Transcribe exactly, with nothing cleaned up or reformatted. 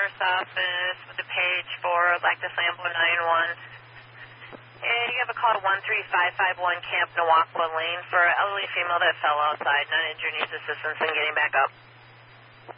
sheriff's office with a page for Lactus Lambo nine one. And you have a call to one three five five one Camp Nawaqua Lane for an elderly female that fell outside, non-injured, needs assistance in getting back up.